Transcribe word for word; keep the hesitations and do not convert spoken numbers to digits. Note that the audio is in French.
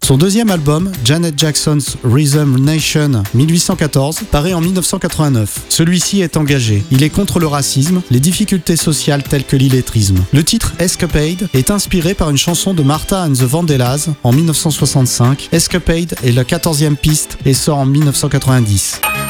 Son deuxième album, Janet Jackson's Rhythm Nation mille huit cent quatorze, paraît en mille neuf cent quatre-vingt-neuf. Celui-ci est engagé. Il est contre le racisme, les difficultés sociales telles que l'illettrisme. Le titre Escapade est inspiré par une chanson de Martha and the Vandellas en mille neuf cent soixante-cinq. Escapade est la quatorzième piste et sort en mille neuf cent quatre-vingt-dix.